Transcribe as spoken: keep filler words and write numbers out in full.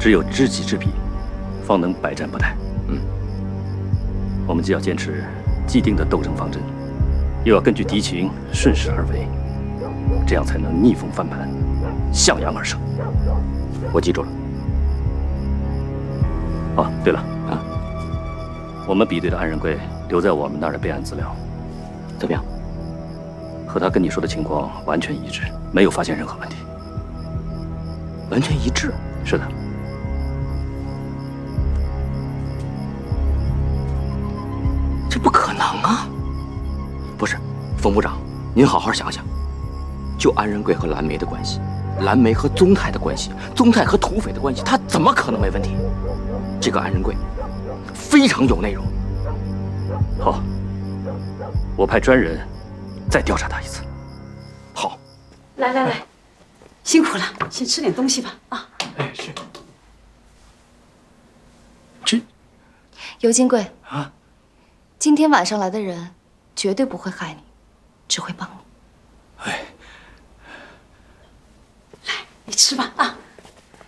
只有知己知彼，方能百战不殆。 嗯， 我们既要坚持既定的斗争方针，又要根据敌情顺势而为，这样才能逆风翻盘，向阳而生。 我记住了。 哦，对了啊， 我们比对的安仁贵留在我们那儿的备案资料， 怎么样？ 和他跟你说的情况完全一致，没有发现任何问题。 完全一致？ 是的。 这不可能啊！不是，冯部长，您好好想想，就安仁贵和蓝莓的关系，蓝莓和宗泰的关系，宗泰和土匪的关系，他怎么可能没问题？这个安仁贵非常有内容。 好，我派专人再调查他一次。 好， 来来来，辛苦了，先吃点东西吧。啊， 哎，是。这， 尤金贵啊， 今天晚上来的人绝对不会害你，只会帮你。 哎， 来，你吃吧。啊。